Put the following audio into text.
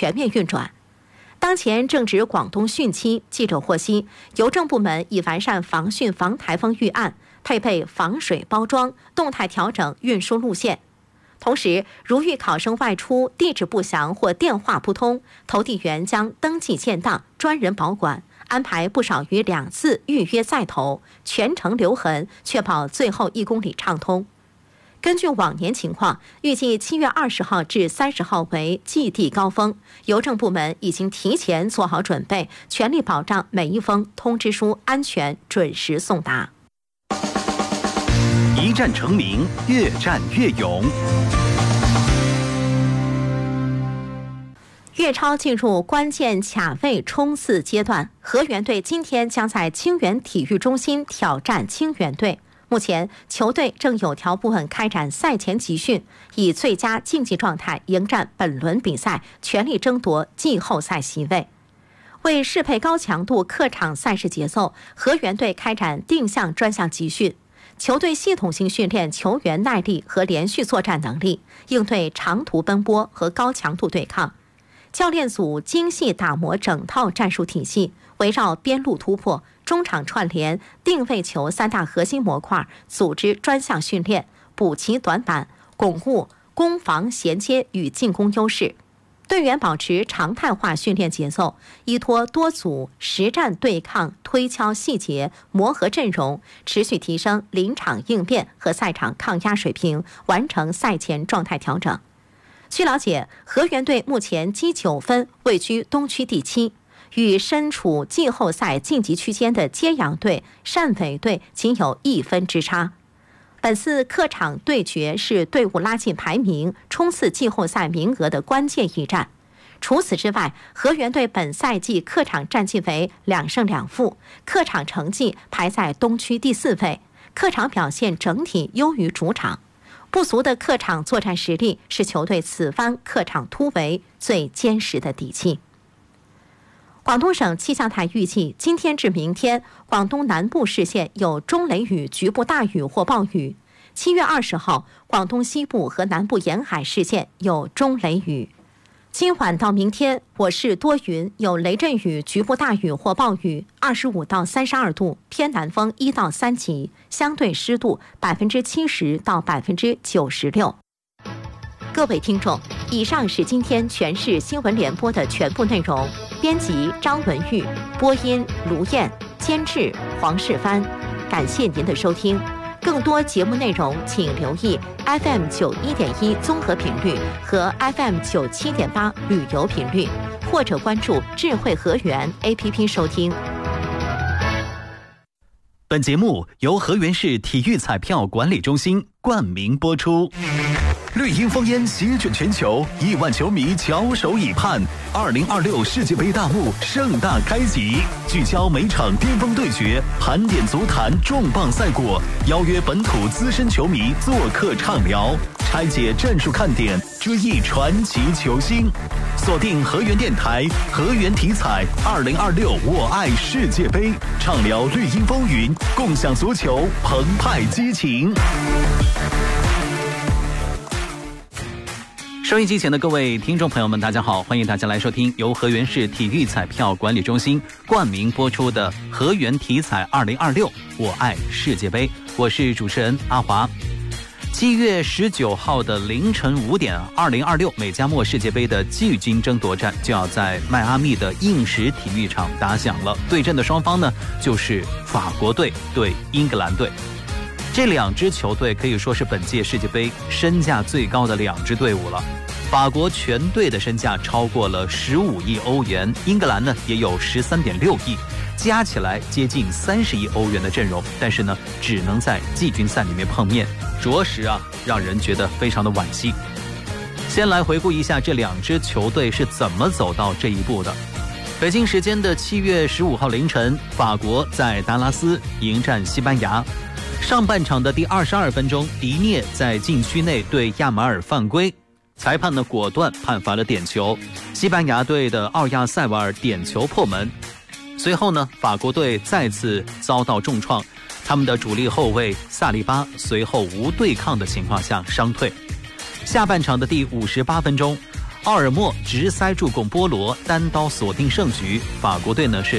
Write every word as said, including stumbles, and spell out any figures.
全面运转。当前正值广东汛期，记者获悉，邮政部门已完善防汛防台风预案，配备防水包装，动态调整运输路线。同时，如遇考生外出地址不详或电话不通，投递员将登记建档，专人保管，安排不少于两次预约再投，全程留痕，确保最后一公里畅通。根据往年情况，预计七月二十号至三十号为寄递高峰，邮政部门已经提前做好准备，全力保障每一封通知书安全准时送达。 一战成名，越战越勇。 粤超进入关键卡位冲刺阶段，河源队今天将在清源体育中心挑战清源队。目前，球队正有条不紊开展赛前集训，以最佳竞技状态迎战本轮比赛，全力争夺季后赛席位。为适配高强度客场赛事节奏，河源队开展定向专项集训。球队系统性训练球员耐力和连续作战能力，应对长途奔波和高强度对抗。教练组精细打磨整套战术体系，围绕边路突破、中场串联、定位球三大核心模块，组织专项训练，补齐短板，巩固攻防衔接与进攻优势。队员保持常态化训练节奏，依托多组实战对抗推敲细节，磨合阵容，持续提升临场应变和赛场抗压水平，完成赛前状态调整。据了解，河源队目前积九分，位居东区第七，与身处季后赛晋级区间的揭阳队、汕尾队仅有一分之差。本次客场对决是队伍拉近排名、冲刺季后赛名额的关键一战。除此之外，河源队本赛季客场战绩为两胜两负，客场成绩排在东区第四位，客场表现整体优于主场。不俗的客场作战实力是球队此番客场突围最坚实的底气。广东省气象台预计，今天至明天，广东南部市县有中雷雨、局部大雨或暴雨。七月二十号，广东西部和南部沿海市县有中雷雨。今晚到明天，我市多云，有雷阵雨、局部大雨或暴雨，二十五到三十二度，偏南风一到三级，相对湿度百分之七十到百分之九十六。各位听众，以上是今天全市新闻联播的全部内容。编辑张文玉，播音卢燕，监制黄世帆。感谢您的收听。更多节目内容，请留意 F M 九一点一综合频率和 F M 九七点八旅游频率，或者关注智慧河源 A P P 收听。 本节目由河源市体育彩票管理中心冠名播出。绿茵烽烟席卷全球，亿万球迷翘首以盼。二零二六世界杯大幕盛大开启，聚焦每场巅峰对决，盘点足坛重磅赛果，邀约本土资深球迷做客畅聊，拆解战术看点，追忆传奇球星。锁定河源电台，河源体彩二零二六我爱世界杯，畅聊绿茵风云，共享足球澎湃激情。收音机前的各位听众朋友们，大家好，欢迎大家来收听由河源市体育彩票管理中心冠名播出的河源体彩二零二六我爱世界杯，我是主持人阿华。七月十九号的凌晨五点，二零二六美加墨世界杯的季军争夺战就要在迈阿密的硬石体育场打响了。对阵的双方呢，就是法国队对英格兰队。这两支球队可以说是本届世界杯身价最高的两支队伍了。法国全队的身价超过了十五亿欧元，英格兰呢也有十三点六亿，加起来接近三十亿欧元的阵容，但是呢只能在季军赛里面碰面，着实啊让人觉得非常的惋惜。先来回顾一下这两支球队是怎么走到这一步的。北京时间的七月十五号凌晨，法国在达拉斯迎战西班牙。上半场的第二十二分钟，迪涅在禁区内对亚马尔犯规，裁判呢果断判罚了点球，西班牙队的奥亚塞瓦尔点球破门。随后呢，法国队再次遭到重创，他们的主力后卫萨利巴随后无对抗的情况下伤退。下半场的第五十八分钟， 奥尔莫直塞助攻波罗，单刀锁定胜局。法国队呢是